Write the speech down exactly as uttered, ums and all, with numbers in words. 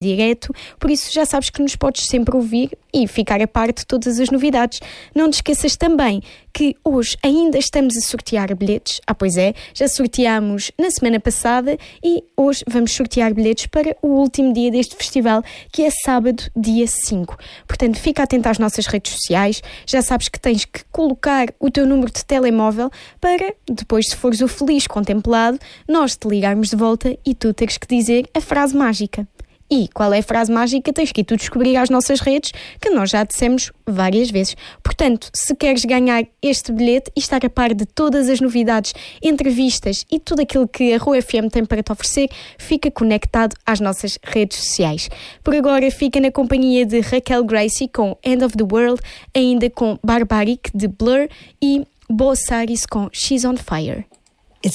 direto, por isso já sabes que nos podes sempre ouvir e ficar a par de todas as novidades. Não te esqueças também que hoje ainda estamos a sortear bilhetes. Ah, pois é, já sorteámos na semana passada e hoje vamos sortear bilhetes para o último dia deste festival, que é sábado, dia cinco. Portanto, fica atento às nossas redes sociais. Já sabes que tens que colocar o teu número de telemóvel para, depois, se fores o feliz contemplado, nós te ligarmos de volta e tu teres que dizer a frase mágica. E qual é a frase mágica? Tens que ir tu descobrir às nossas redes, que nós já dissemos várias vezes. Portanto, se queres ganhar este bilhete e estar a par de todas as novidades, entrevistas e tudo aquilo que a Rua F M tem para te oferecer, fica conectado às nossas redes sociais. Por agora, fica na companhia de Raquel Gracie com End of the World, ainda com Barbaric de Blur e Bo Saris com She's on Fire.